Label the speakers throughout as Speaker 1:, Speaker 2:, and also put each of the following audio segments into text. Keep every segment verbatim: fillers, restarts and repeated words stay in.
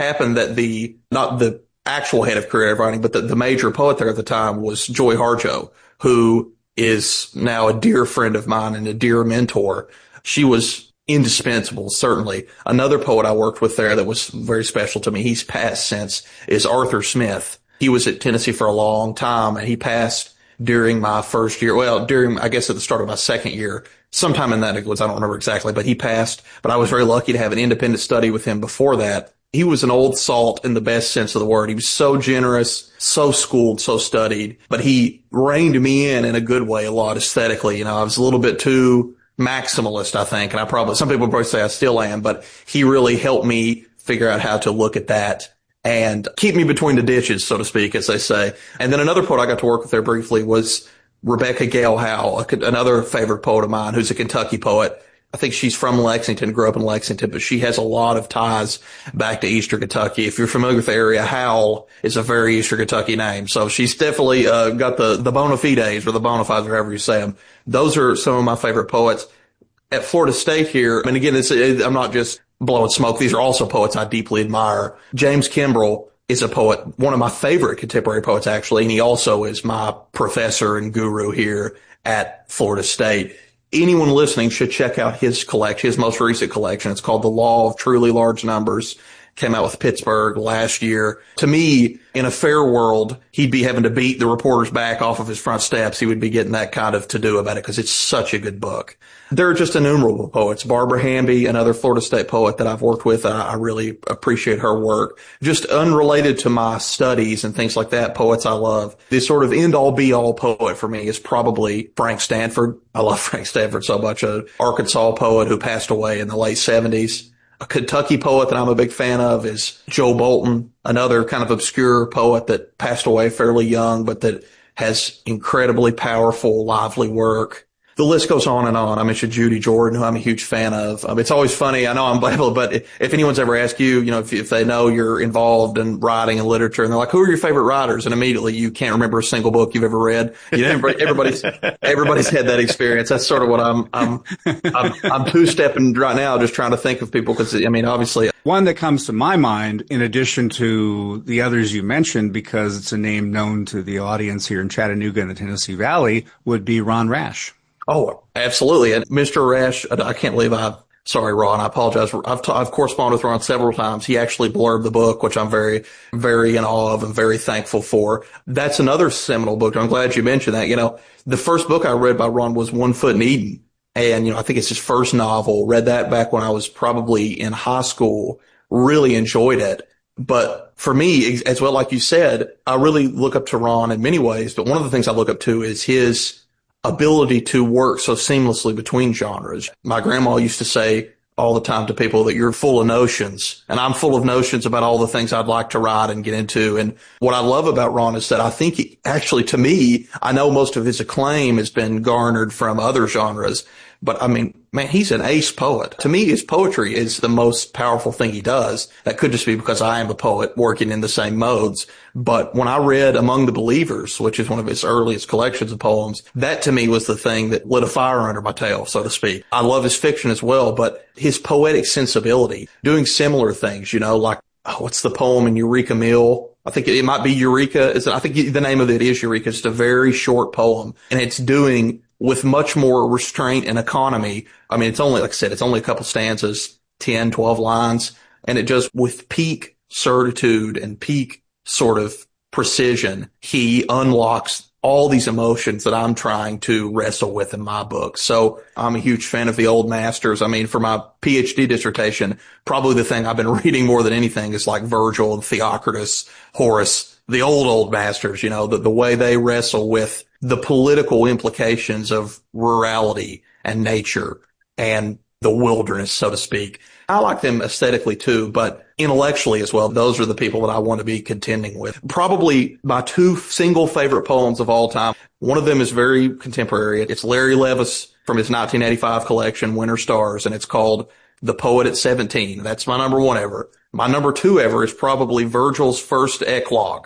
Speaker 1: happened that the, not the actual head of creative writing, but the, the major poet there at the time was Joy Harjo, who is now a dear friend of mine and a dear mentor. She was indispensable, certainly. Another poet I worked with there that was very special to me, he's passed since, is Arthur Smith. He was at Tennessee for a long time, and he passed during my first year. Well, during, I guess at the start of my second year, sometime in that it was, I don't remember exactly, but he passed. But I was very lucky to have an independent study with him before that. He was an old salt in the best sense of the word. He was so generous, so schooled, so studied, but he reined me in in a good way a lot aesthetically. You know, I was a little bit too maximalist, I think, and I probably, some people probably say I still am, but he really helped me figure out how to look at that and keep me between the ditches, so to speak, as they say. And then another poet I got to work with there briefly was Rebecca Gale Howell, another favorite poet of mine who's a Kentucky poet. I think she's from Lexington, grew up in Lexington, but she has a lot of ties back to Eastern Kentucky. If you're familiar with the area, Howell is a very Eastern Kentucky name. So she's definitely uh, got the, the bona fides or the bona fides, or however you say them. Those are some of my favorite poets. At Florida State here, and again, it's, I'm not just blowing smoke. These are also poets I deeply admire. James Kimbrell is a poet, one of my favorite contemporary poets, actually, and he also is my professor and guru here at Florida State. Anyone listening should check out his collection, his most recent collection. It's called The Law of Truly Large Numbers. Came out with Pittsburgh last year. To me, in a fair world, he'd be having to beat the reporters back off of his front steps. He would be getting that kind of to-do about it because it's such a good book. There are just innumerable poets. Barbara Hamby, another Florida State poet that I've worked with. I, I really appreciate her work. Just unrelated to my studies and things like that, poets I love. This sort of end-all be-all poet for me is probably Frank Stanford. I love Frank Stanford so much, an Arkansas poet who passed away in the late seventies. A Kentucky poet that I'm a big fan of is Joe Bolton, another kind of obscure poet that passed away fairly young, but that has incredibly powerful, lively work. The list goes on and on. I mentioned Judy Jordan, who I'm a huge fan of. Um, it's always funny. I know I'm blabbing, but if anyone's ever asked you, you know, if, if they know you're involved in writing and literature, and they're like, "Who are your favorite writers?" and immediately you can't remember a single book you've ever read. You know, everybody's everybody's had that experience. That's sort of what I'm I'm I'm, I'm two-stepping right now, just trying to think of people because I mean, obviously.
Speaker 2: One that comes to my mind, in addition to the others you mentioned, because it's a name known to the audience here in Chattanooga and the Tennessee Valley, would be Ron Rash.
Speaker 1: Oh, absolutely. And Mister Rash, I can't believe I, sorry, Ron, I apologize. I've, t- I've corresponded with Ron several times. He actually blurbed the book, which I'm very, very in awe of and very thankful for. That's another seminal book. I'm glad you mentioned that. You know, the first book I read by Ron was One Foot in Eden. And, you know, I think it's his first novel. Read that back when I was probably in high school. Really enjoyed it. But for me, as well, like you said, I really look up to Ron in many ways. But one of the things I look up to is his ability to work so seamlessly between genres. My grandma used to say all the time to people that you're full of notions, and I'm full of notions about all the things I'd like to write and get into. And what I love about Ron is that I think he, actually, to me, I know most of his acclaim has been garnered from other genres, but I mean, man, he's an ace poet. To me, his poetry is the most powerful thing he does. That could just be because I am a poet working in the same modes. But when I read Among the Believers, which is one of his earliest collections of poems, that to me was the thing that lit a fire under my tail, so to speak. I love his fiction as well, but his poetic sensibility, doing similar things, you know, like, oh, what's the poem in Eureka Mill? I think it, it might be Eureka. Is I think the name of it is Eureka. It's a very short poem, and it's doing with much more restraint and economy. I mean, it's only, like I said, it's only a couple stanzas, ten, twelve lines, and it just, with peak certitude and peak sort of precision, he unlocks all these emotions that I'm trying to wrestle with in my book. So I'm a huge fan of the old masters. I mean, for my PhD dissertation, probably the thing I've been reading more than anything is like Virgil and Theocritus, Horace, the old, old masters, you know, the, the way they wrestle with the political implications of rurality and nature and the wilderness, so to speak. I like them aesthetically too, but intellectually as well. Those are the people that I want to be contending with. Probably my two single favorite poems of all time. One of them is very contemporary. It's Larry Levis from his nineteen eighty-five collection, Winter Stars, and it's called The Poet at seventeen. That's my number one ever. My number two ever is probably Virgil's first eclogue.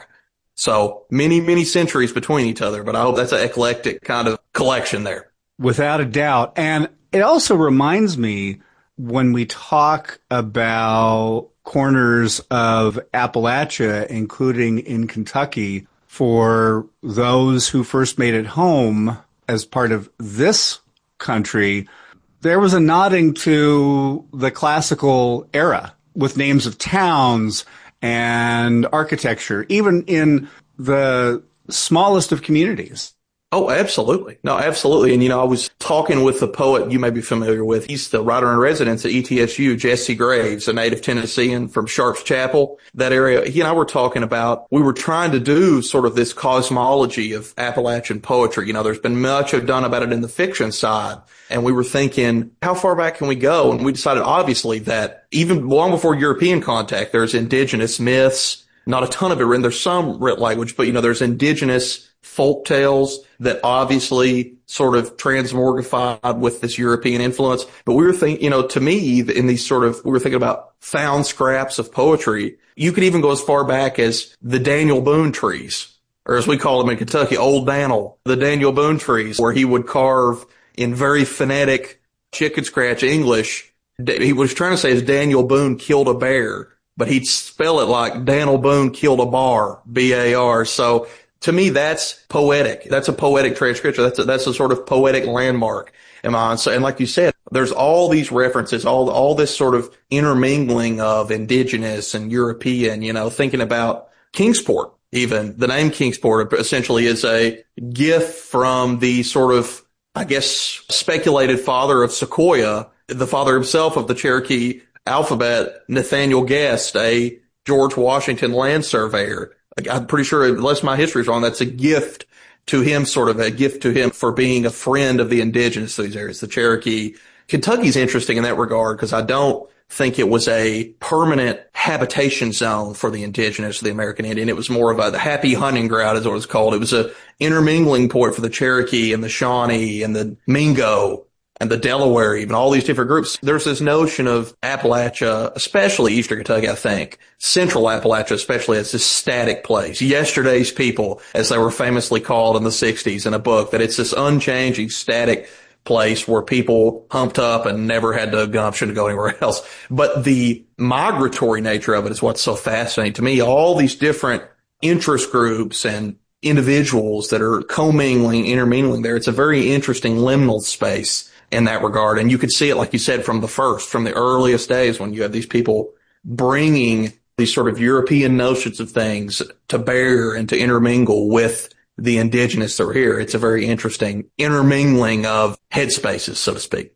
Speaker 1: So many, many centuries between each other, but I hope that's an eclectic kind of collection there.
Speaker 2: Without a doubt. And it also reminds me, when we talk about corners of Appalachia, including in Kentucky, for those who first made it home as part of this country, there was a nodding to the classical era with names of towns and architecture, even in the smallest of communities.
Speaker 1: Oh, absolutely. No, absolutely. And, you know, I was talking with a poet you may be familiar with. He's the writer in residence at E T S U, Jesse Graves, a native Tennessean from Sharps Chapel, that area. He and I were talking about, we were trying to do sort of this cosmology of Appalachian poetry. You know, there's been much done about it in the fiction side. And we were thinking, how far back can we go? And we decided, obviously, that even long before European contact, there's indigenous myths, not a ton of it written. There's some writ language, but, you know, there's indigenous folk tales that obviously sort of transmogrified with this European influence. But we were thinking, you know, to me, in these sort of, we were thinking about found scraps of poetry. You could even go as far back as the Daniel Boone trees, or as we call them in Kentucky, Old Daniel, the Daniel Boone trees, where he would carve in very phonetic chicken scratch English. He was trying to say is Daniel Boone killed a bear, but he'd spell it like Daniel Boone killed a bar, B A R. So to me, that's poetic. That's a poetic transcription. That's a, that's a sort of poetic landmark. Am I? So, and like you said, there's all these references, all, all this sort of intermingling of indigenous and European, you know, thinking about Kingsport, even the name Kingsport essentially is a gift from the sort of, I guess, speculated father of Sequoia, the father himself of the Cherokee alphabet, Nathaniel Guest, a George Washington land surveyor. I'm pretty sure, unless my history is wrong, that's a gift to him, sort of a gift to him for being a friend of the indigenous of these areas, the Cherokee. Kentucky's interesting in that regard because I don't think it was a permanent habitation zone for the indigenous, the American Indian. It was more of a the happy hunting ground is what it was called. It was a intermingling point for the Cherokee and the Shawnee and the Mingo and the Delaware, even all these different groups. There's this notion of Appalachia, especially Eastern Kentucky, I think, Central Appalachia especially, as this static place. Yesterday's people, as they were famously called in the sixties in a book, that it's this unchanging, static place where people humped up and never had the gumption to go anywhere else. But the migratory nature of it is what's so fascinating to me. All these different interest groups and individuals that are commingling, intermingling there. It's a very interesting liminal space in that regard. And you could see it, like you said, from the first, from the earliest days when you have these people bringing these sort of European notions of things to bear and to intermingle with the indigenous that were here. It's a very interesting intermingling of headspaces, so to speak.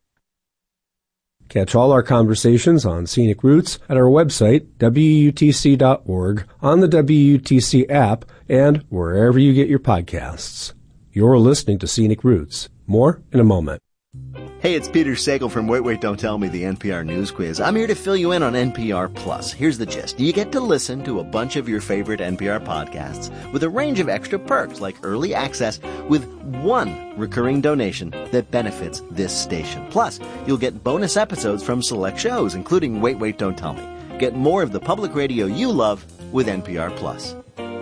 Speaker 3: Catch all our conversations on Scenic Roots at our website, W U T C dot org, on the W U T C app, and wherever you get your podcasts. You're listening to Scenic Roots. More in a moment.
Speaker 4: Hey, it's Peter Sagal from Wait, Wait, Don't Tell Me, the N P R News Quiz. I'm here to fill you in on N P R Plus. Here's the gist. You get to listen to a bunch of your favorite N P R podcasts with a range of extra perks like early access with one recurring donation that benefits this station. Plus, you'll get bonus episodes from select shows, including Wait, Wait, Don't Tell Me. Get more of the public radio you love with N P R Plus.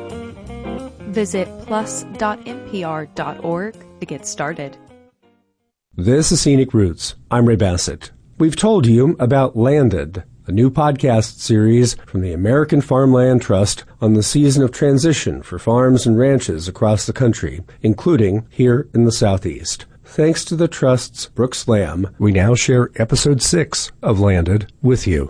Speaker 5: Visit plus dot N P R dot org to get started.
Speaker 3: This is Scenic Roots. I'm Ray Bassett. We've told you about Landed, a new podcast series from the American Farmland Trust on the season of transition for farms and ranches across the country, including here in the Southeast. Thanks to the Trust's Brooks Lamb, we now share episode six of Landed with you.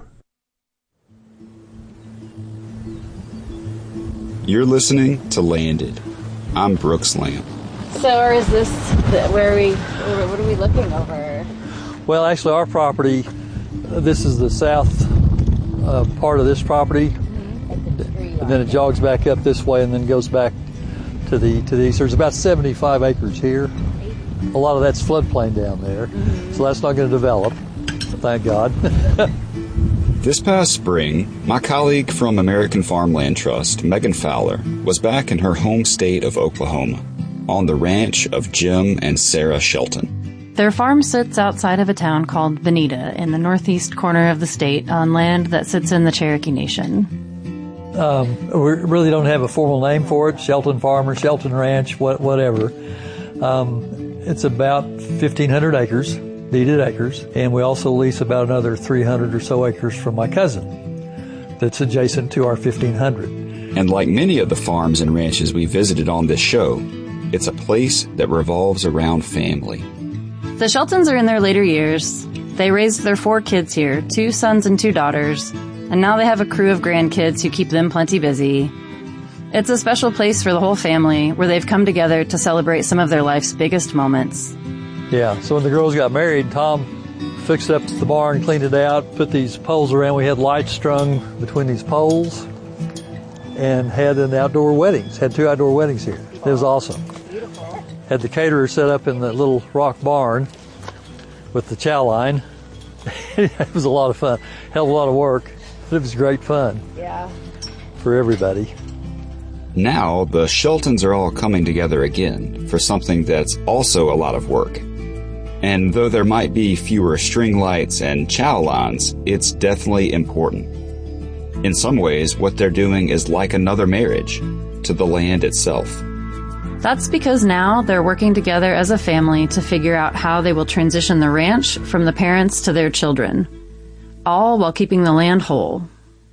Speaker 6: You're listening to Landed. I'm Brooks Lamb.
Speaker 7: So, or is this the, where we, what are we looking over?
Speaker 8: Well, actually, our property, uh, this is the south uh, part of this property, mm-hmm. and then it jogs back up this way and then goes back to the to the east. There's about seventy-five acres here. A lot of that's floodplain down there, mm-hmm. so that's not going to develop, thank God.
Speaker 6: This past spring, my colleague from American Farmland Trust, Megan Fowler, was back in her home state of Oklahoma, on the ranch of Jim and Sarah Shelton.
Speaker 9: Their farm sits outside of a town called Veneta in the northeast corner of the state on land that sits in the Cherokee Nation.
Speaker 8: Um, we really don't have a formal name for it, Shelton Farm or Shelton Ranch, what, whatever. Um, it's about fifteen hundred acres, deeded acres, and we also lease about another three hundred or so acres from my cousin. that's adjacent to our fifteen hundred.
Speaker 6: And like many of the farms and ranches we visited on this show, it's a place that revolves around family.
Speaker 9: The Sheltons are in their later years. They raised their four kids here, two sons and two daughters, and now they have a crew of grandkids who keep them plenty busy. It's a special place for the whole family where they've come together to celebrate some of their life's biggest moments.
Speaker 8: Yeah, so when the girls got married, Tom fixed up the barn, cleaned it out, put these poles around. We had lights strung between these poles and had an outdoor weddings, had two outdoor weddings here. It was awesome.
Speaker 7: Beautiful.
Speaker 8: Had the caterer set up in the little rock barn with the chow line. It was a lot of fun. Hell of a lot of work, but it was great fun.
Speaker 7: Yeah.
Speaker 8: For everybody.
Speaker 6: Now, the Sheltons are all coming together again for something that's also a lot of work. And though there might be fewer string lights and chow lines, it's definitely important. In some ways, what they're doing is like another marriage to the land itself.
Speaker 9: That's because now they're working together as a family to figure out how they will transition the ranch from the parents to their children, all while keeping the land whole.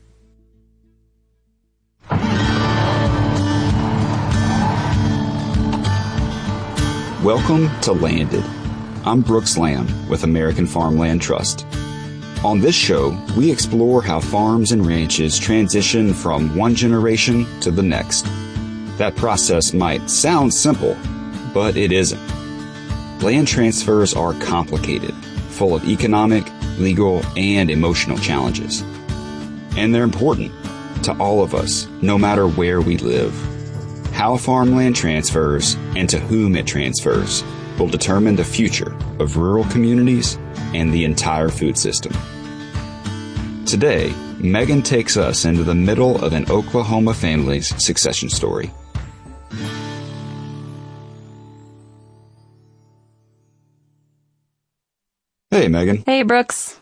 Speaker 6: Welcome to Landed. I'm Brooks Lamb with American Farmland Trust. On this show, we explore how farms and ranches transition from one generation to the next. That process might sound simple, but it isn't. Land transfers are complicated, full of economic, legal, and emotional challenges. And they're important to all of us, no matter where we live. How farmland transfers and to whom it transfers will determine the future of rural communities and the entire food system. Today, Megan takes us into the middle of an Oklahoma family's succession story. Hey, Megan.
Speaker 9: Hey, Brooks.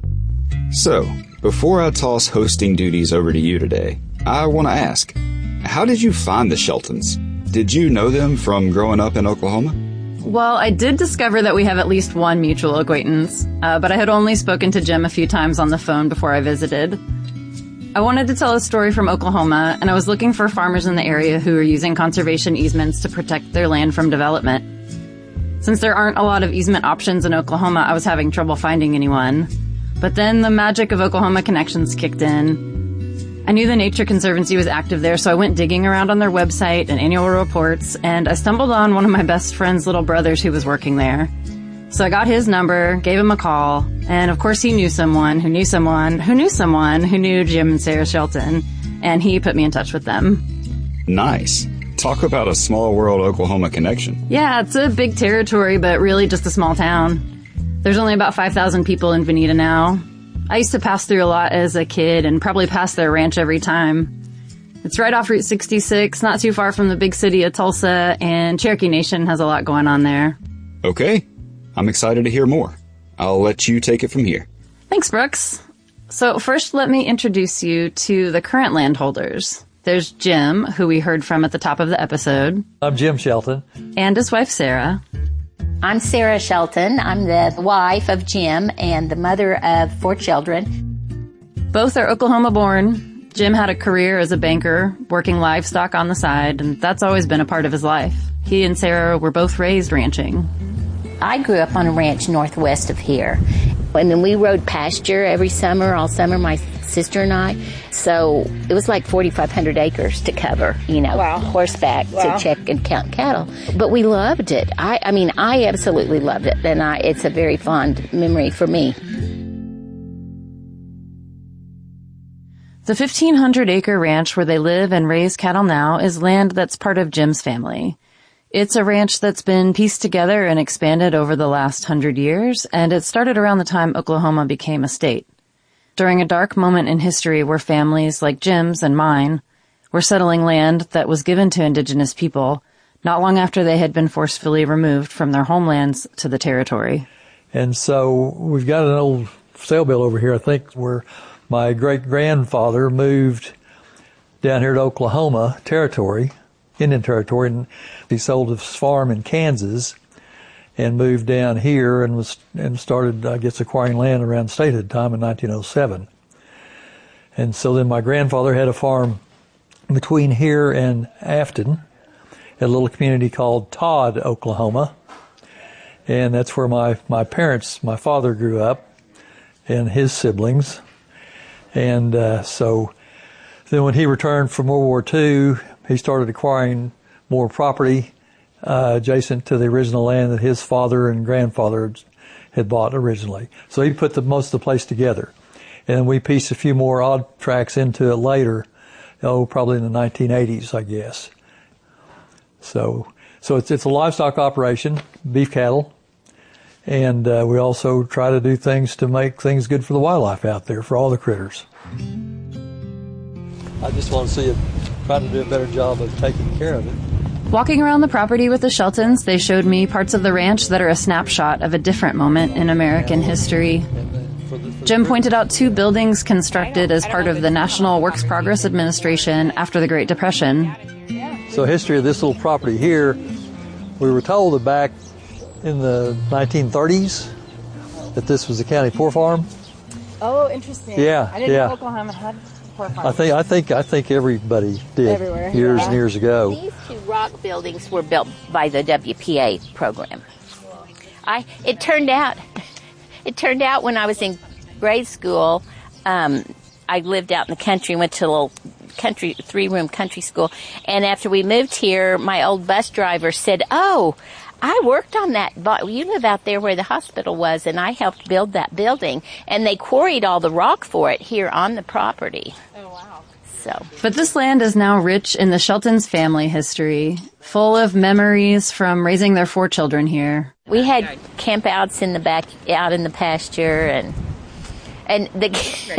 Speaker 6: So, before I toss hosting duties over to you today, I want to ask, how did you find the Sheltons? Did you know them from growing up in Oklahoma?
Speaker 9: Well, I did discover that we have at least one mutual acquaintance, uh, but I had only spoken to Jim a few times on the phone before I visited. I wanted to tell a story from Oklahoma, and I was looking for farmers in the area who are using conservation easements to protect their land from development. Since there aren't a lot of easement options in Oklahoma, I was having trouble finding anyone. But then the magic of Oklahoma Connections kicked in. I knew the Nature Conservancy was active there, so I went digging around on their website and annual reports, and I stumbled on one of my best friend's little brothers who was working there. So I got his number, gave him a call, and of course he knew someone who knew someone who knew someone who knew Jim and Sarah Shelton, and he put me in touch with them.
Speaker 6: Nice. Talk about a small world Oklahoma connection.
Speaker 9: Yeah, it's a big territory, but really just a small town. There's only about five thousand people in Veneta now. I used to pass through a lot as a kid and probably pass their ranch every time. It's right off Route sixty-six, not too far from the big city of Tulsa, and Cherokee Nation has a lot going on there.
Speaker 6: Okay. I'm excited to hear more. I'll let you take it from here.
Speaker 9: Thanks, Brooks. So first, let me introduce you to the current landholders. There's Jim, who we heard from at the top of the episode.
Speaker 8: I'm Jim Shelton.
Speaker 9: And his wife, Sarah.
Speaker 10: I'm Sarah Shelton. I'm the wife of Jim and the mother of four children.
Speaker 9: Both are Oklahoma born. Jim had a career as a banker, working livestock on the side, and that's always been a part of his life. He and Sarah were both raised ranching.
Speaker 10: I grew up on a ranch northwest of here. And then we rode pasture every summer, all summer, my sister and I. So it was like forty-five hundred acres to cover, you know, wow. horseback wow. to check and count cattle. But we loved it. I, I mean, I absolutely loved it. And I, it's a very fond memory for me.
Speaker 9: The fifteen hundred acre ranch where they live and raise cattle now is land that's part of Jim's family. It's a ranch that's been pieced together and expanded over the last hundred years, and it started around the time Oklahoma became a state. During a dark moment in history where families like Jim's and mine were settling land that was given to indigenous people not long after they had been forcefully removed from their homelands to the territory.
Speaker 8: And so we've got an old sale bill over here, I think, where my great-grandfather moved down here to Oklahoma Territory, Indian Territory, and he sold his farm in Kansas and moved down here and was and started, I guess, acquiring land around statehood time in nineteen oh seven. And so then my grandfather had a farm between here and Afton, at a little community called Todd, Oklahoma. And that's where my, my parents, my father grew up, and his siblings. And uh, so then when he returned from World War Two, he started acquiring more property uh, adjacent to the original land that his father and grandfather had bought originally. So he put the, most of the place together. And we pieced a few more odd tracks into it later, oh, probably in the nineteen eighties, I guess. So so it's it's a livestock operation, beef cattle, and uh, we also try to do things to make things good for the wildlife out there, for all the critters. I just want to see it, try to do a better job of taking care of it.
Speaker 9: Walking around the property with the Sheltons, they showed me parts of the ranch that are a snapshot of a different moment in American history. Jim pointed out two buildings constructed as part of the National Works Progress Administration after the Great Depression.
Speaker 8: So history of this little property here, we were told that back in the nineteen thirties that this was the county poor farm.
Speaker 7: Oh, interesting.
Speaker 8: Yeah,
Speaker 7: I didn't
Speaker 8: yeah.
Speaker 7: know Oklahoma had poor farms.
Speaker 8: I think I think I think everybody did
Speaker 7: Everywhere,
Speaker 8: years
Speaker 7: yeah.
Speaker 8: and years ago.
Speaker 10: These two rock buildings were built by the W P A program. I it turned out it turned out when I was in grade school, um, I lived out in the country, went to a little country three-room country school, and after we moved here, my old bus driver said, "Oh, I worked on that. You live out there where the hospital was, and I helped build that building, and they quarried all the rock for it here on the property."
Speaker 7: Oh, wow.
Speaker 10: So,
Speaker 9: But this land is now rich in the Sheltons' family history, full of memories from raising their four children here.
Speaker 10: we had campouts in the back, out in the pasture, and and the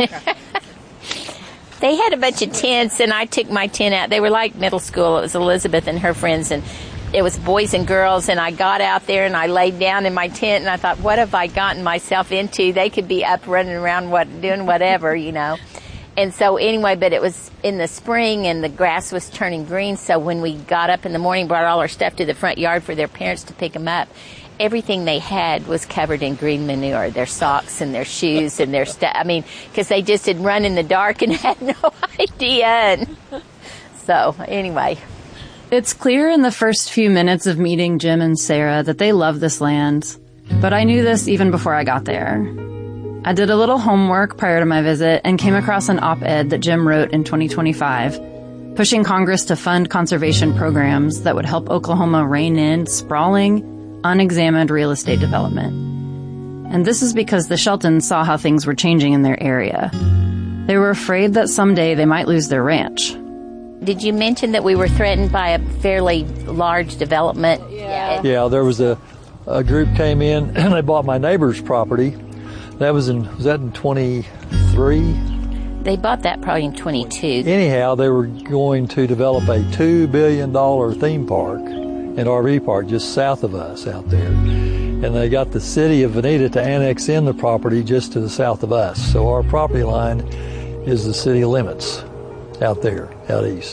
Speaker 10: they had a bunch of tents, and I took my tent out. They were like middle school. It was Elizabeth and her friends, and it was boys and girls, and I got out there and I laid down in my tent, and I thought, what have I gotten myself into? They could be up running around what doing whatever, you know. And so anyway, but it was in the spring and the grass was turning green, so when we got up in the morning, brought all our stuff to the front yard for their parents to pick them up, everything they had was covered in green manure, their socks and their shoes and their stuff. I mean, because they just had run in the dark and had no idea. And so anyway.
Speaker 9: It's clear in the first few minutes of meeting Jim and Sarah that they love this land. But I knew this even before I got there. I did a little homework prior to my visit and came across an op-ed that Jim wrote in twenty twenty-five, pushing Congress to fund conservation programs that would help Oklahoma rein in sprawling, unexamined real estate development. And this is because the Sheltons saw how things were changing in their area. They were afraid that someday they might lose their ranch.
Speaker 10: Did you mention that we were threatened by a fairly large development?
Speaker 7: Yeah.
Speaker 8: Yeah, there was a, a group came in and they bought my neighbor's property. That was in, was that in twenty-three?
Speaker 10: They bought that probably in twenty-two.
Speaker 8: Anyhow, they were going to develop a two billion dollars theme park and R V park just south of us out there. And they got the city of Veneta to annex in the property just to the south of us. So our property line is the city limits out there, out east.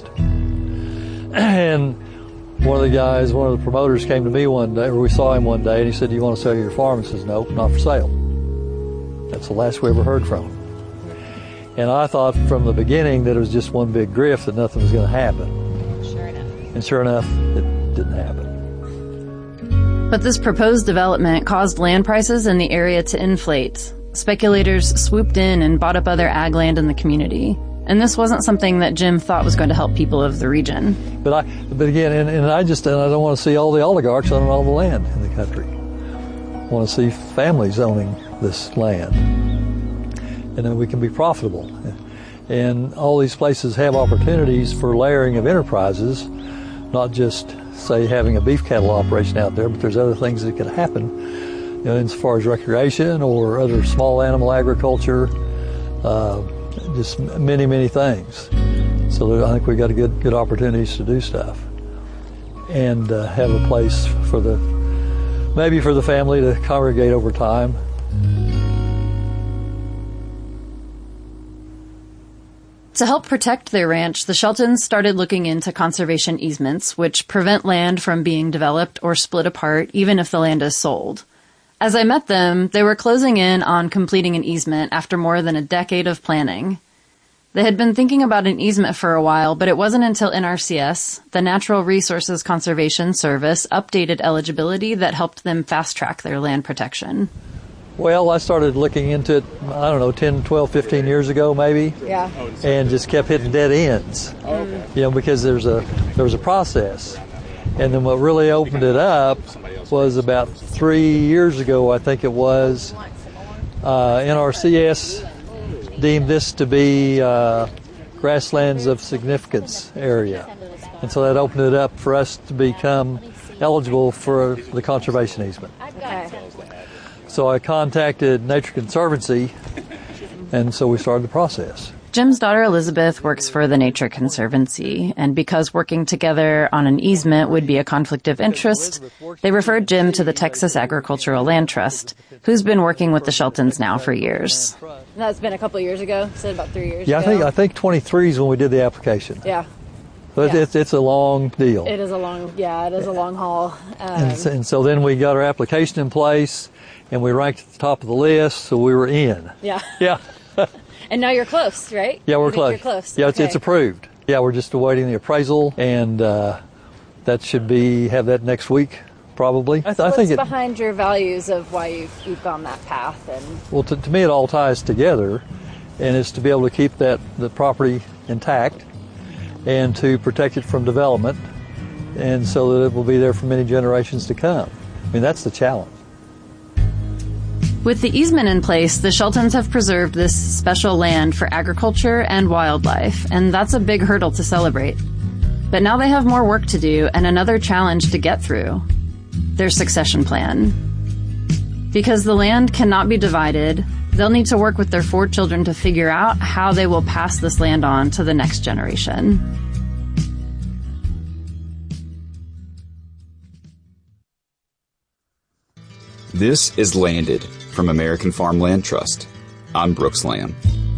Speaker 8: And one of the guys, one of the promoters came to me one day, or we saw him one day, and he said, "Do you want to sell your farm?" He says, "Nope, not for sale." That's the last we ever heard from him. And I thought from the beginning that it was just one big grift, that nothing was going to happen.
Speaker 7: Sure enough.
Speaker 8: And sure enough, it didn't happen.
Speaker 9: But this proposed development caused land prices in the area to inflate. Speculators swooped in and bought up other ag land in the community. And this wasn't something that Jim thought was going to help people of the region.
Speaker 8: But I, but again, and, and I just, and I don't want to see all the oligarchs owning all the land in the country. I want to see families owning this land, and then we can be profitable. And all these places have opportunities for layering of enterprises, not just, say, having a beef cattle operation out there, but there's other things that can happen, you know, as far as recreation or other small animal agriculture, uh, just many, many things. So I think we got a good, good opportunities to do stuff and uh, have a place for the, maybe for the family to congregate over time.
Speaker 9: To help protect their ranch, the Sheltons started looking into conservation easements, which prevent land from being developed or split apart, even if the land is sold. As I met them, they were closing in on completing an easement after more than a decade of planning. They had been thinking about an easement for a while, but it wasn't until N R C S, the Natural Resources Conservation Service, updated eligibility that helped them fast-track their land protection.
Speaker 8: Well, I started looking into it, I don't know, ten, twelve, fifteen years ago maybe.
Speaker 7: Yeah.
Speaker 8: And just kept hitting dead ends.
Speaker 7: Okay.
Speaker 8: You know, because there's a there was a process. And then what really opened it up was about three years ago, I think it was, uh, N R C S deemed this to be uh, grasslands of significance area. And so that opened it up for us to become eligible for the conservation easement.
Speaker 7: Okay.
Speaker 8: So I contacted Nature Conservancy, and so we started the process.
Speaker 9: Jim's daughter Elizabeth works for the Nature Conservancy, and because working together on an easement would be a conflict of interest, they referred Jim to the Texas Agricultural Land Trust, who's been working with the Sheltons now for years.
Speaker 7: That's been a couple of years ago, said about three years
Speaker 8: yeah,
Speaker 7: ago.
Speaker 8: I think I think twenty-three is when we did the application.
Speaker 7: Yeah.
Speaker 8: So it's,
Speaker 7: Yeah.
Speaker 8: it's, it's a long deal.
Speaker 7: It is a long, yeah, it is a long haul. Um,
Speaker 8: And so, and so then we got our application in place, and we ranked at the top of the list, so we were in.
Speaker 7: yeah.
Speaker 8: Yeah.
Speaker 7: And now you're close, right?
Speaker 8: Yeah, we're
Speaker 7: You think
Speaker 8: close.
Speaker 7: You're close.
Speaker 8: Yeah, it's,
Speaker 7: Okay.
Speaker 8: it's approved. Yeah, we're just awaiting the appraisal, and uh, that should be have that next week, probably. I, th- I
Speaker 7: What's
Speaker 8: think it.
Speaker 7: behind your values of why you've, you've gone that path? And
Speaker 8: Well, to, to me, it all ties together, and it's to be able to keep that the property intact, and to protect it from development, and so that it will be there for many generations to come. I mean, that's the challenge.
Speaker 9: With the easement in place, the Sheltons have preserved this special land for agriculture and wildlife, and that's a big hurdle to celebrate. But now they have more work to do and another challenge to get through: their succession plan. Because the land cannot be divided, they'll need to work with their four children to figure out how they will pass this land on to the next generation.
Speaker 6: This is Landed from American Farmland Trust. I'm Brooks Lamb.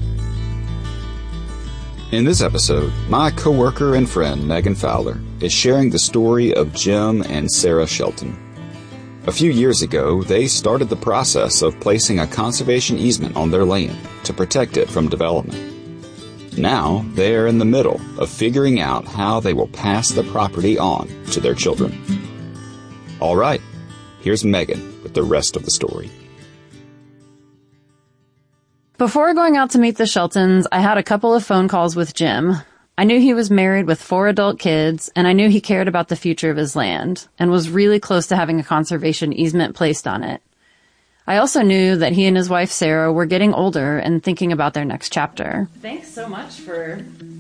Speaker 6: In this episode, my coworker and friend Megan Fowler is sharing the story of Jim and Sarah Shelton. A few years ago, they started the process of placing a conservation easement on their land to protect it from development. Now, they are in the middle of figuring out how they will pass the property on to their children. All right, here's Megan with the rest of the story.
Speaker 9: Before going out to meet the Sheltons, I had a couple of phone calls with Jim. I knew he was married with four adult kids, and I knew he cared about the future of his land, and was really close to having a conservation easement placed on it. I also knew that he and his wife Sarah were getting older and thinking about their next chapter. Thanks so much for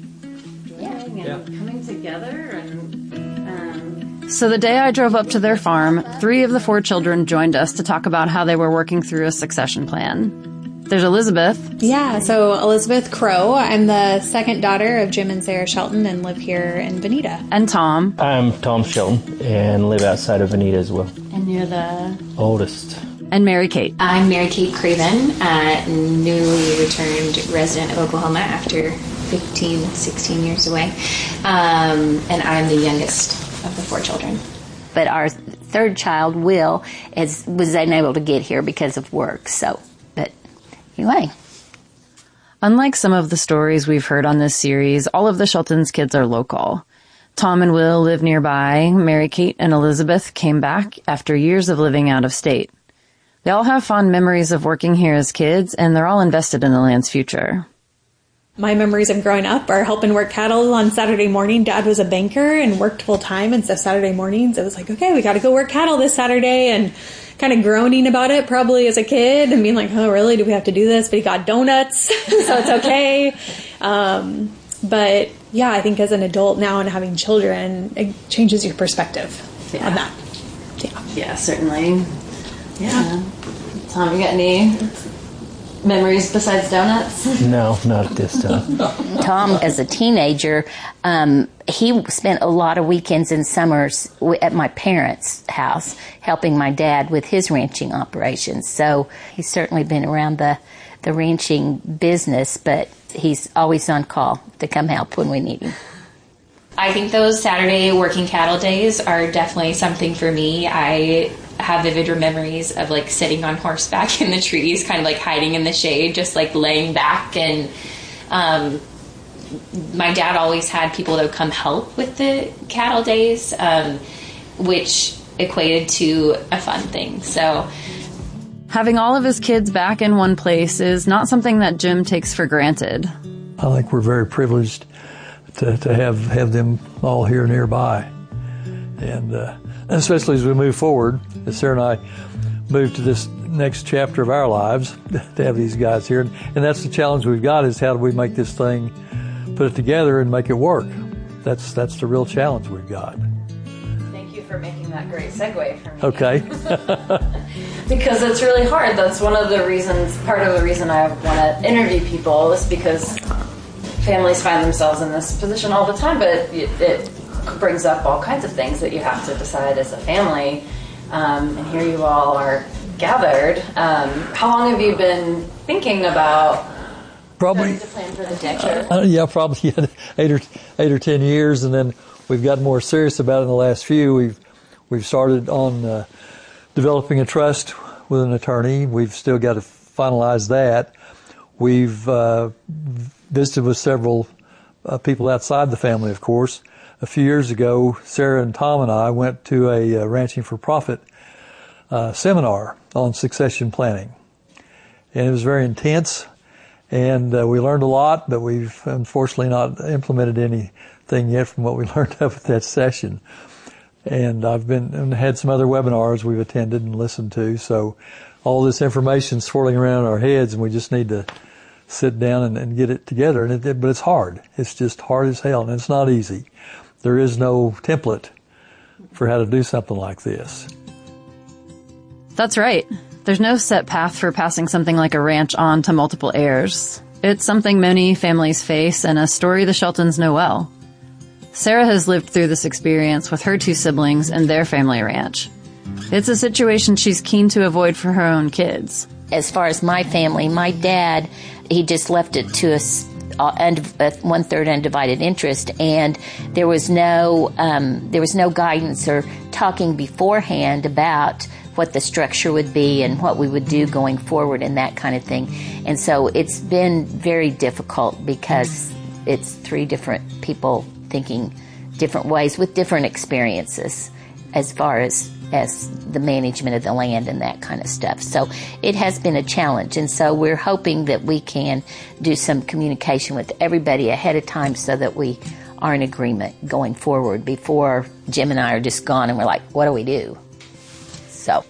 Speaker 9: joining and coming together. And um... So the day I drove up to their farm, three of the four children joined us to talk about how they were working through a succession plan. There's Elizabeth.
Speaker 11: Yeah, so Elizabeth Crow. I'm the second daughter of Jim and Sarah Shelton and live here in Veneta.
Speaker 9: And Tom.
Speaker 12: I'm Tom Shelton and live outside of Veneta as well.
Speaker 9: And you're the
Speaker 12: oldest.
Speaker 9: And Mary Kate.
Speaker 13: I'm Mary Kate Craven, uh, newly returned resident of Oklahoma after fifteen, sixteen years away. Um, and I'm the youngest of the four children.
Speaker 10: But our third child, Will, is, was unable to get here because of work, so... Anyway.
Speaker 9: Unlike some of the stories we've heard on this series, all of the Sheltons' kids are local. Tom and Will live nearby. Mary Kate and Elizabeth came back after years of living out of state. They all have fond memories of working here as kids, and they're all invested in the land's future.
Speaker 11: My memories of growing up are helping work cattle on Saturday morning. Dad was a banker and worked full time, and so Saturday mornings it was like, okay, we got to go work cattle this Saturday, and kind of groaning about it probably as a kid and being like, oh, really? Do we have to do this? But he got donuts, so it's okay. Um, but yeah, I think as an adult now and having children, it changes your perspective
Speaker 9: yeah.
Speaker 11: on that.
Speaker 9: Yeah, yeah, certainly. Yeah. Tom, you got any memories besides donuts?
Speaker 12: No, not at this time.
Speaker 10: Tom, as a teenager, um, he spent a lot of weekends and summers at my parents' house helping my dad with his ranching operations. So he's certainly been around the, the ranching business, but he's always on call to come help when we need him.
Speaker 13: I think those Saturday working cattle days are definitely something for me. I have vivid memories of like sitting on horseback in the trees, kind of like hiding in the shade, just like laying back and um, my dad always had people that would come help with the cattle days, um, which equated to a fun thing. So
Speaker 9: having all of his kids back in one place is not something that Jim takes for granted.
Speaker 8: I think we're very privileged to, to have, have them all here nearby. And uh, especially as we move forward, as Sarah and I move to this next chapter of our lives, to have these guys here. And that's the challenge we've got, is how do we make this thing, put it together and make it work. That's that's the real challenge we've got.
Speaker 9: Thank you for making that great segue for me.
Speaker 8: Okay.
Speaker 9: Because it's really hard. That's one of the reasons, part of the reason I want to interview people is because families find themselves in this position all the time, but it, it brings up all kinds of things that you have to decide as a family. Um, and here you all are gathered. Um, how long have you been thinking about
Speaker 8: probably
Speaker 9: to plan for the future?
Speaker 8: Uh, yeah, probably eight or eight or ten years, and then we've gotten more serious about it in the last few. We've we've started on uh, developing a trust with an attorney. We've still got to finalize that. We've uh, visited with several uh, people outside the family, of course. A few years ago, Sarah and Tom and I went to a uh, Ranching for Profit uh, seminar on succession planning. And it was very intense, and uh, we learned a lot, but we've unfortunately not implemented anything yet from what we learned up at that session. And I've been and had some other webinars we've attended and listened to, so all this information swirling around our heads, and we just need to sit down and, and get it together. And it, but it's hard. It's just hard as hell, and it's not easy. There is no template for how to do something like this.
Speaker 9: That's right. There's no set path for passing something like a ranch on to multiple heirs. It's something many families face and a story the Sheltons know well. Sarah has lived through this experience with her two siblings and their family ranch. It's a situation she's keen to avoid for her own kids.
Speaker 10: As far as my family, my dad, he just left it to us uh, one-third undivided interest, and there was no um, there was no guidance or talking beforehand about what the structure would be and what we would do going forward and that kind of thing. And so it's been very difficult because it's three different people thinking different ways with different experiences as far as as the management of the land and that kind of stuff. So it has been a challenge, and so we're hoping that we can do some communication with everybody ahead of time so that we are in agreement going forward before Jim and I are just gone and we're like, what do we do? So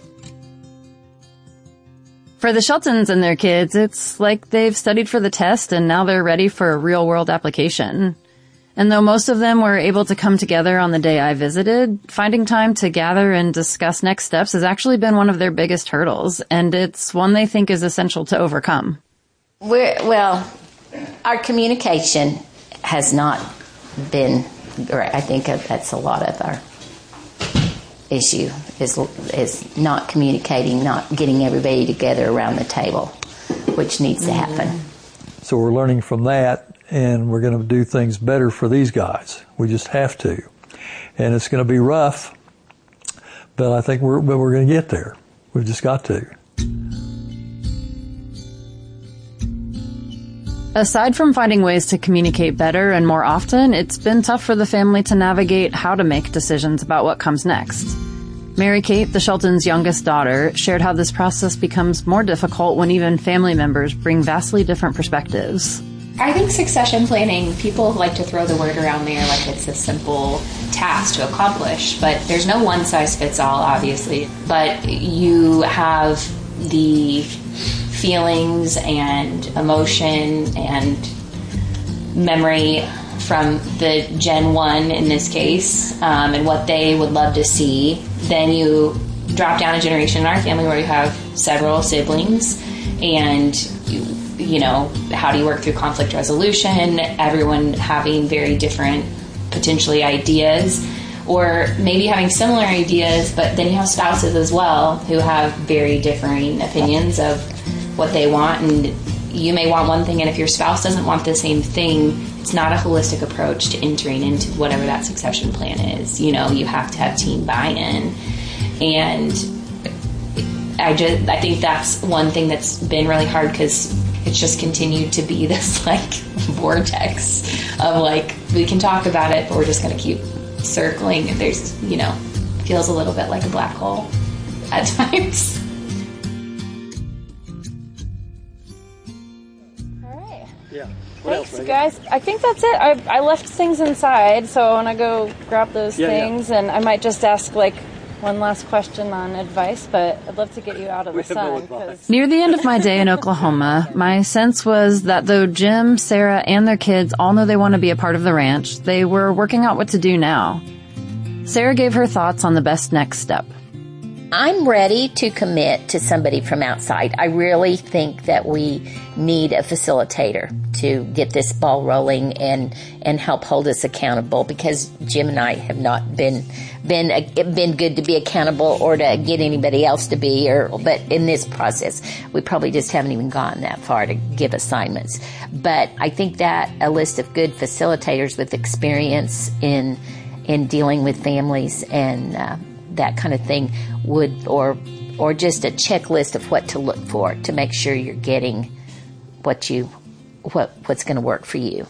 Speaker 9: for the Sheltons and their kids, it's like they've studied for the test and now they're ready for a real-world application. And though most of them were able to come together on the day I visited, finding time to gather and discuss next steps has actually been one of their biggest hurdles, and it's one they think is essential to overcome.
Speaker 10: We're, well, our communication has not been great. I think that's a lot of our issue is is not communicating, not getting everybody together around the table, which needs to happen.
Speaker 8: So we're learning from that, and we're going to do things better for these guys. We just have to. And it's going to be rough, but I think we're, but we're going to get there. We've just got to.
Speaker 9: Aside from finding ways to communicate better and more often, it's been tough for the family to navigate how to make decisions about what comes next. Mary Kate, the Sheltons' youngest daughter, shared how this process becomes more difficult when even family members bring vastly different perspectives.
Speaker 13: I think succession planning, people like to throw the word around there like it's a simple task to accomplish, but there's no one size fits all, obviously. But you have the feelings and emotion and memory from the Gen one in this case, um, and what they would love to see. Then you drop down a generation in our family where you have several siblings, and you, you know, how do you work through conflict resolution, everyone having very different, potentially, ideas, or maybe having similar ideas, but then you have spouses as well who have very differing opinions of what they want, and you may want one thing, and if your spouse doesn't want the same thing, it's not a holistic approach to entering into whatever that succession plan is. You know, you have to have team buy-in, and I just I think that's one thing that's been really hard, because it's just continued to be this like vortex of like, we can talk about it, but we're just going to keep circling. And there's, you know, feels a little bit like a black hole at times.
Speaker 12: Yeah.
Speaker 7: Thanks, guys. I think that's it. I, I left things inside, so I want to go grab those
Speaker 12: yeah,
Speaker 7: things,
Speaker 12: yeah.
Speaker 7: and I might just ask, like, one last question on advice, but I'd love to get you out of the sun. Cause...
Speaker 9: Near the end of my day in Oklahoma, my sense was that though Jim, Sarah, and their kids all know they want to be a part of the ranch, they were working out what to do now. Sarah gave her thoughts on the best next step.
Speaker 10: I'm ready to commit to somebody from outside. I really think that we need a facilitator to get this ball rolling and and help hold us accountable, because Jim and I have not been been been good to be accountable or to get anybody else to be. Or but in this process, we probably just haven't even gotten that far to give assignments. But I think that a list of good facilitators with experience in in dealing with families and uh, that kind of thing would, or or just a checklist of what to look for to make sure you're getting what you what what's going to work for you.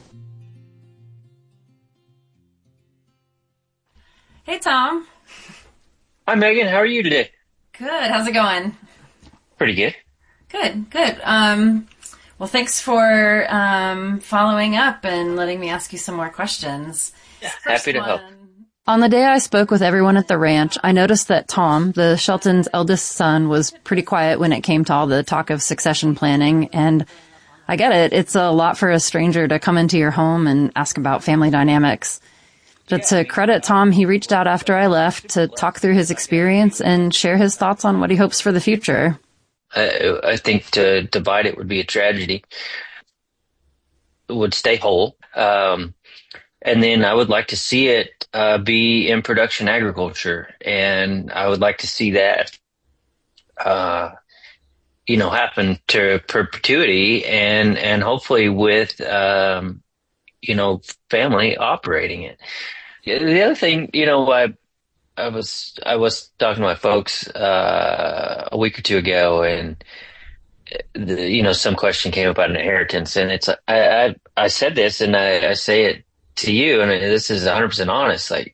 Speaker 9: Hey, Tom.
Speaker 12: Hi, Megan. How are you today?
Speaker 9: Good. How's it going?
Speaker 12: Pretty good.
Speaker 9: Good, good. Um, well, thanks for um, following up and letting me ask you some more questions.
Speaker 12: Yeah, happy to help.
Speaker 9: On the day I spoke with everyone at the ranch, I noticed that Tom, the Shelton's eldest son, was pretty quiet when it came to all the talk of succession planning. And I get it. It's a lot for a stranger to come into your home and ask about family dynamics. But to credit Tom, he reached out after I left to talk through his experience and share his thoughts on what he hopes for the future.
Speaker 12: I, I think to divide it would be a tragedy. It would stay whole. Um, and then I would like to see it uh, be in production agriculture. And I would like to see that, uh, you know, happen to perpetuity and, and hopefully with, um, you know, family operating it. The other thing, you know, I, I was, I was talking to my folks, uh, a week or two ago, and, the, you know, some question came about inheritance, and it's, I, I, I said this, and I, I say it to you, and this is one hundred percent honest. Like,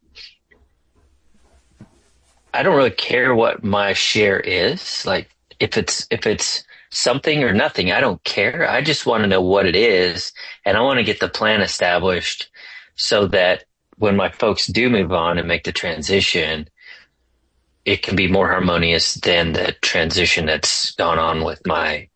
Speaker 12: I don't really care what my share is. Like, if it's, if it's something or nothing, I don't care. I just want to know what it is, and I want to get the plan established so that when my folks do move on and make the transition, it can be more harmonious than the transition that's gone on with my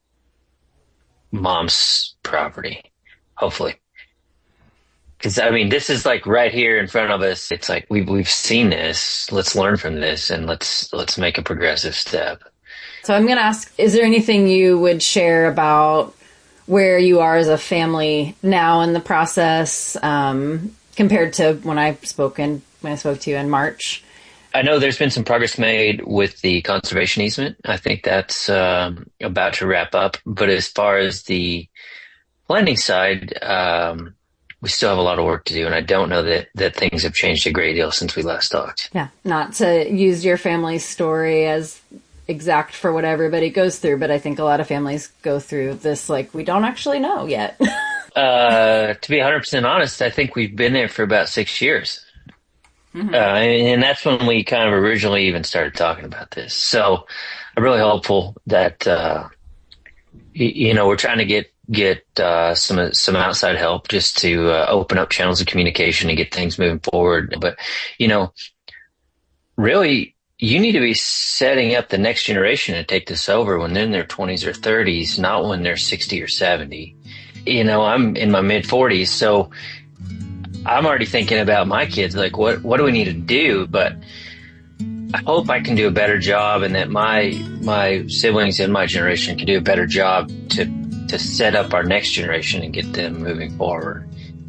Speaker 12: mom's property, hopefully. Because, I mean, this is like right here in front of us. It's like we've, we've seen this. Let's learn from this, and let's, let's make a progressive step.
Speaker 9: So I'm going to ask, is there anything you would share about where you are as a family now in the process, um, compared to when I spoke in, when I spoke to you in March?
Speaker 12: I know there's been some progress made with the conservation easement. I think that's um, about to wrap up. But as far as the planning side, um, we still have a lot of work to do. And I don't know that, that things have changed a great deal since we last talked.
Speaker 9: Yeah, not to use your family's story as exact for what everybody goes through, but I think a lot of families go through this, like, we don't actually know yet.
Speaker 12: uh, to be one hundred percent honest, I think we've been there for about six years. Mm-hmm. Uh, and that's when we kind of originally even started talking about this. So I'm really hopeful that, uh, y- you know, we're trying to get, get, uh, some, some outside help just to uh, open up channels of communication and get things moving forward. But, you know, really, you need to be setting up the next generation to take this over when they're in their twenties or thirties, not when they're sixty or seventy. You know, I'm in my mid forties, so I'm already thinking about my kids, like, what, what do we need to do? But I hope I can do a better job, and that my, my siblings in my generation can do a better job to, to set up our next generation and get them moving forward.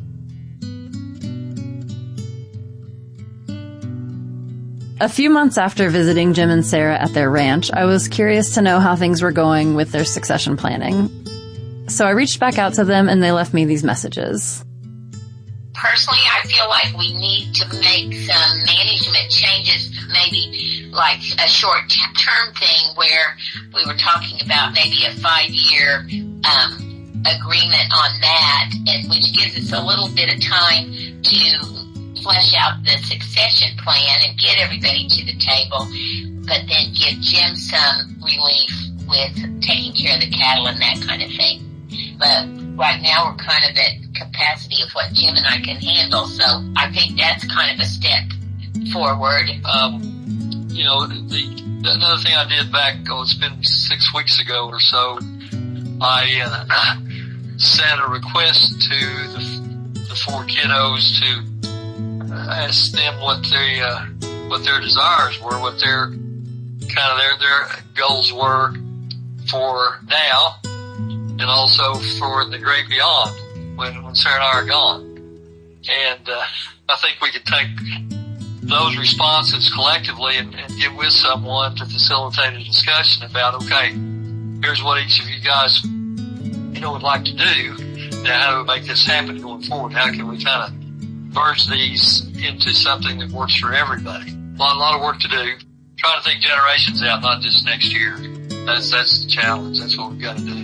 Speaker 9: A few months after visiting Jim and Sarah at their ranch, I was curious to know how things were going with their succession planning. So I reached back out to them, and they left me these messages.
Speaker 10: Personally, I feel like we need to make some management changes, maybe like a short-term thing where we were talking about maybe a five-year um,
Speaker 14: agreement on that, and which gives us a little bit of time to flesh out the succession plan and get everybody to the table, but then give Jim some relief with taking care of the cattle and that kind of thing. But right now we're kind of at capacity of what Jim and I can handle, so I think that's kind of a step forward.
Speaker 15: Um, you know, the, another thing I did back, oh, it's been six weeks ago or so, I uh, sent a request to the, the four kiddos to ask them what they, uh, what their desires were, what their kind of their their goals were for now, and also for the great beyond when when Sarah and I are gone. And uh, I think we could take those responses collectively and, and get with someone to facilitate a discussion about, okay, here's what each of you guys, you know, would like to do. Now, how do we make this happen going forward? How can we kind of merge these into something that works for everybody? A lot, a lot of work to do. Trying to think generations out, not just next year. That's, that's the challenge. That's what we've got to do.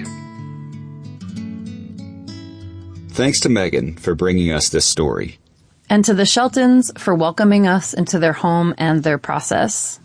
Speaker 6: Thanks to Megan for bringing us this story.
Speaker 9: And to the Sheltons for welcoming us into their home and their process.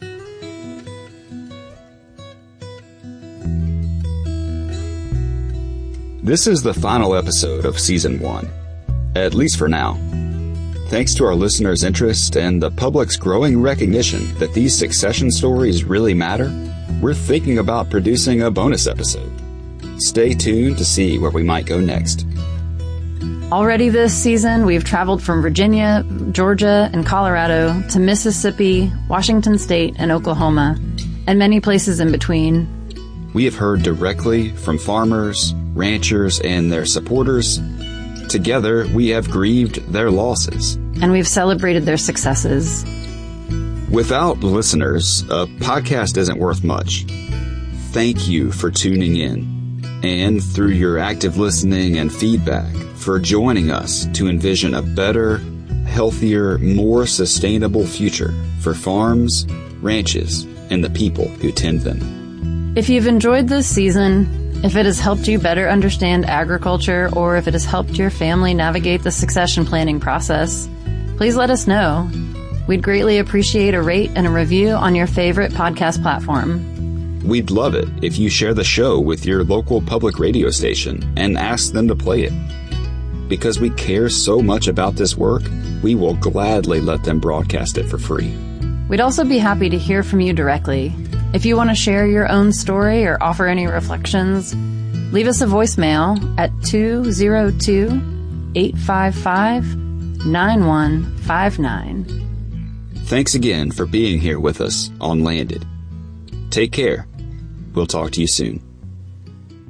Speaker 6: This is the final episode of Season one, at least for now. Thanks to our listeners' interest and the public's growing recognition that these succession stories really matter, we're thinking about producing a bonus episode. Stay tuned to see where we might go next.
Speaker 9: Already this season, we've traveled from Virginia, Georgia, and Colorado to Mississippi, Washington State, and Oklahoma, and many places in between.
Speaker 6: We have heard directly from farmers, ranchers, and their supporters. Together, we have grieved their losses.
Speaker 9: And we've celebrated their successes.
Speaker 6: Without listeners, a podcast isn't worth much. Thank you for tuning in, and through your active listening and feedback, for joining us to envision a better, healthier, more sustainable future for farms, ranches, and the people who tend them.
Speaker 9: If you've enjoyed this season, if it has helped you better understand agriculture, or if it has helped your family navigate the succession planning process, please let us know. We'd greatly appreciate a rate and a review on your favorite podcast platform.
Speaker 6: We'd love it if you share the show with your local public radio station and ask them to play it. Because we care so much about this work, we will gladly let them broadcast it for free.
Speaker 9: We'd also be happy to hear from you directly. If you want to share your own story or offer any reflections, leave us a voicemail at two oh two, eight five five, nine one five nine.
Speaker 6: Thanks again for being here with us on Landed. Take care. We'll talk to you soon.